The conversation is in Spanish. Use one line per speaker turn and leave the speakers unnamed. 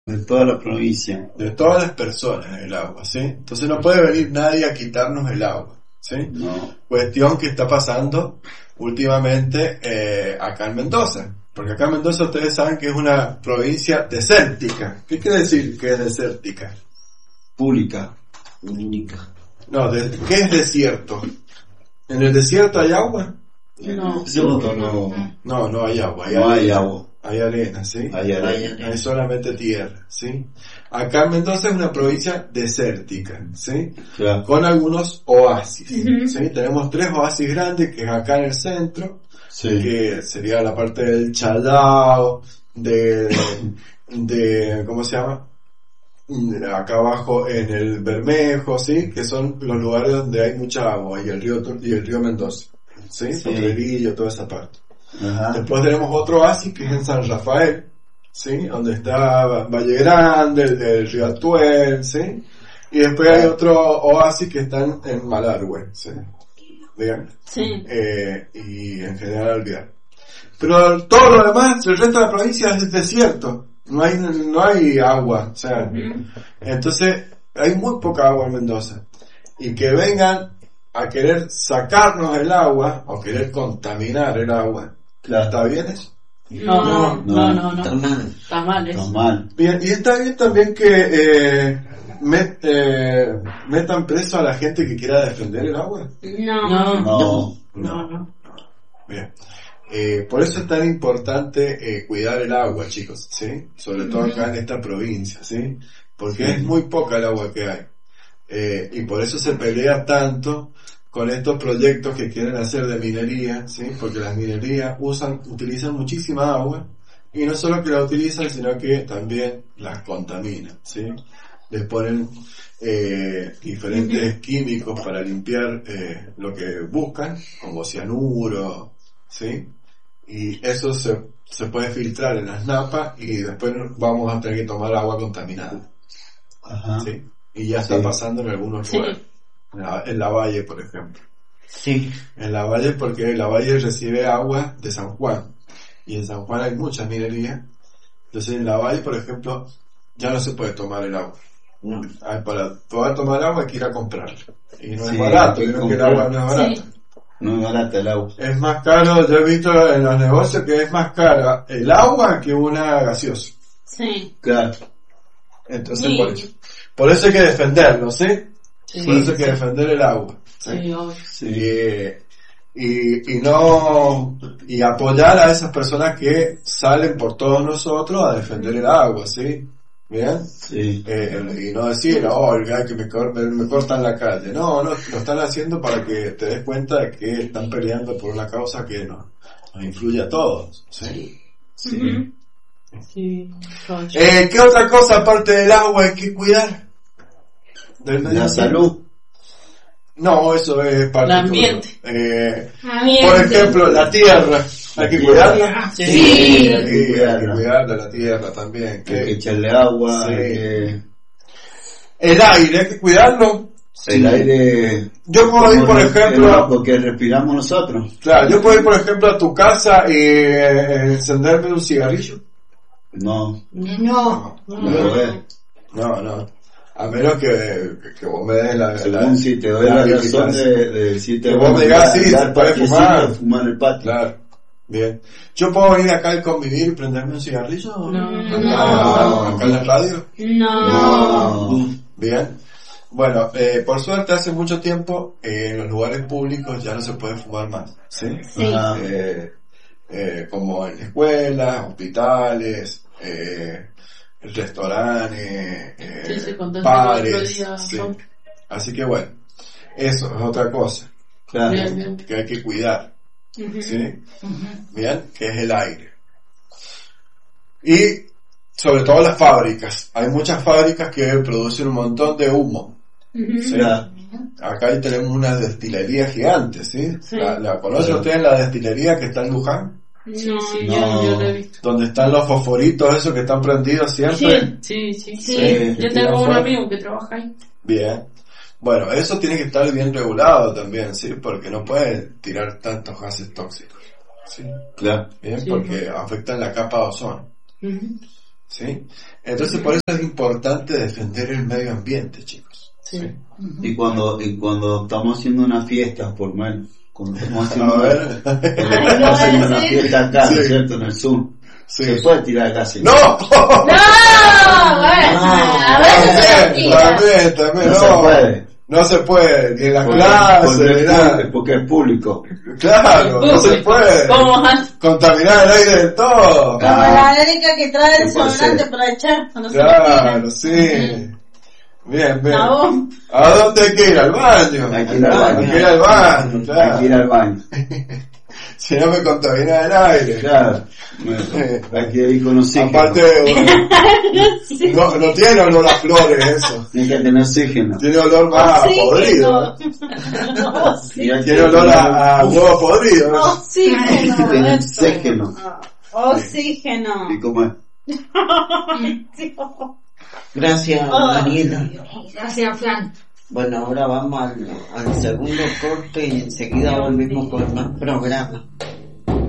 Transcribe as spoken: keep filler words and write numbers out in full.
De toda la provincia.
De todas las personas el agua, ¿sí? Entonces no puede venir nadie a quitarnos el agua, ¿sí?
No.
Cuestión que está pasando últimamente eh, acá en Mendoza. Porque acá en Mendoza ustedes saben que es una provincia desértica. ¿Qué quiere decir que es desértica?
Pública. Única.
No, de, ¿qué es desierto? ¿En el desierto hay agua?
No.
No, no,
No, no hay agua. Hay
no
arena,
hay agua.
Hay arena, ¿sí?
Hay arena.
Hay solamente tierra, ¿sí? Acá en Mendoza es una provincia desértica, ¿sí?
Claro.
Con algunos oasis,
Ujú.
¿sí? Tenemos tres oasis grandes, que es acá en el centro,
Sí.
que sería la parte del Chalao, de, de, ¿cómo se llama? De acá abajo en el Bermejo, ¿sí? Que son los lugares donde hay mucha agua, y el río Tur- y el río Mendoza, ¿sí?
Sí.
Potrerillo, toda esa parte.
Ajá.
Después tenemos otro oasis que es en San Rafael, ¿sí? Donde está Valle Grande, el del río Atuel, ¿sí? Y después hay otro oasis que está en, en Malargüe, ¿sí? Digan.
Sí.
Eh, y en general Alvear. Pero todo lo demás, el resto de la provincia es desierto. No hay, no hay agua, o sea, entonces hay muy poca agua en Mendoza. Y que vengan a querer sacarnos el agua, o querer contaminar el agua,
Claro.
¿está bien eso?
No, no, no, no,
Está
no.
mal.
Está mal
Está
eso.
mal.
Bien, y está bien también que eh, met- eh, metan preso a la gente que quiera defender el agua.
No.
No.
No, no.
Bien. Eh, por eso es tan importante eh, cuidar el agua, chicos, ¿sí? Sobre todo acá en esta provincia, ¿sí? Porque
Sí.
es muy poca el agua que hay. Eh, y por eso se pelea tanto con estos proyectos que quieren hacer de minería, ¿sí? Porque las minerías usan, utilizan muchísima agua, y no solo que la utilizan, sino que también las contaminan, ¿sí? Les ponen eh, diferentes químicos para limpiar eh, lo que buscan, como cianuro, ¿sí? Y eso se, se puede filtrar en las napas, y después vamos a tener que tomar agua contaminada,
Ajá.
¿sí? Y ya está
Sí.
pasando en algunos
Sí.
lugares. En la, en la Valle, por ejemplo.
Sí.
En la Valle, porque la Valle recibe agua de San Juan. Y en San Juan hay muchas minerías. Entonces en la Valle, por ejemplo, ya no se puede tomar el agua.
No.
Ah, para poder tomar agua hay que ir a comprarla. Y no
Sí,
es barato,
hay que
creo que el
comprar.
agua no es barata.
Sí.
No es barata el agua.
Es más caro, yo he visto en los negocios que es más cara el agua que una gaseosa.
Sí.
Claro.
Entonces
Sí.
por eso. Por eso hay que defenderlo, ¿sí?
Sí.
Por eso hay que defender el agua. ¿sí?
Sí, obvio.
Sí.
Y, y, y no y apoyar a esas personas que salen por todos nosotros a defender el agua, ¿sí? ¿Bien?
Sí.
Eh, y no decir, oh, el que me, cor- me, me cortan la calle. No, no, lo están haciendo para que te des cuenta de que están peleando por una causa que nos, nos influye a todos, ¿sí?
Sí.
Ujú. Sí. Rocha.
Eh, ¿qué otra cosa aparte del agua hay que cuidar? Del medio
La
ambiente.
salud.
No, eso es parte
El
de todo.
ambiente.
Eh,
Ambiente.
por ejemplo, la tierra. Hay que cuidarla.
Sí.
Sí, hay
hay que
que
cuidarla.
cuidarla, la tierra también.
Hay que
Que
echarle agua.
Sí.
Hay que...
el aire, hay que cuidarlo.
El aire.
Yo puedo ir,
como
por
el-
ejemplo,
Lo que respiramos nosotros.
claro, yo puedo ir, por ejemplo, a tu casa y eh, encenderme un cigarrillo.
No.
No.
No lo ves.
No, no. A menos que, que, que vos me des la, la
Según si te doy
la
la razón
habilitación.
de, de si te
Que vos me digas, sí, se puede fumar.
fumar en el patio.
Claro, bien. ¿Yo puedo venir acá al convivir y prenderme un cigarrillo?
No.
Acá,
No.
acá en la radio.
No.
No.
Bien. Bueno, eh, por suerte hace mucho tiempo eh, en los lugares públicos ya no se puede fumar más, ¿sí?
Sí.
Ajá.
Eh, eh, como en escuelas, hospitales, eh, restaurantes, eh,
Sí, se contó el otro
bares,
día,
sí.
¿no?
Así que bueno, eso es otra cosa
Claro.
Bien, bien.
que hay que cuidar,
Ujú.
¿sí?
Ujú.
Bien, que es el aire. Y sobre todo las fábricas. Hay muchas fábricas que producen un montón de humo.
Ujú.
Sí.
Claro.
Acá ahí tenemos una destilería gigante, ¿sí?
Sí.
¿La, la conocen
Sí.
ustedes, la destilería que está en Luján?
No,
sí,
yo,
no.
yo lo he visto.
Donde están los fosforitos esos que están prendidos siempre.
Sí, sí, sí.
Sí,
Yo
que
tengo
tiran
un
fuego.
amigo que trabaja ahí.
Bien. Bueno, eso tiene que estar bien regulado también, ¿sí? Porque no puede tirar tantos gases tóxicos, ¿sí?
Claro.
Bien,
Sí,
porque afectan la capa de ozono,
Ujú.
¿sí? Entonces por eso es importante defender el medio ambiente, chicos.
Sí.
¿sí?
Y cuando, y cuando estamos haciendo una fiesta, por menos, cuando estamos haciendo,
A ver.
cuando estamos haciendo una fiesta acá,
Sí.
¿no es cierto? En el sur,
Sí.
se puede tirar casi.
¡No!
No, bueno, a veces se
También,
tira.
también, también,
No
no.
se puede.
No se puede, ni en las
Porque,
clases,
porque
ni
es
nada.
público, porque es público.
Claro, no se puede.
¿Cómo vas?
Contaminar el aire de todo.
Como la Erika que trae el
Sí, puede
sobrante
ser.
para echar cuando se lo
Claro,
tira.
sí. Bien, bien.
¿A vos?
¿A dónde hay que ir? ¿Al baño?
Hay que ir al baño.
Hay que ir al baño,
Hay
claro.
que ir al baño.
Si no me contamina el aire.
Claro. Me- Hay que ir con oxígeno.
Aparte, no, no tiene olor a flores eso.
Tiene que tener oxígeno.
Tiene olor más podrido.
Oxígeno.
Y hay que
Tiene olor a, a huevo podrido. ¿no?
Oxígeno.
Tiene
eso.
oxígeno.
Oxígeno.
¿Y cómo es?
Gracias,
Oh.
Daniela.
Gracias, Fran.
Bueno, ahora vamos al, al segundo corte y enseguida volvemos con más programas.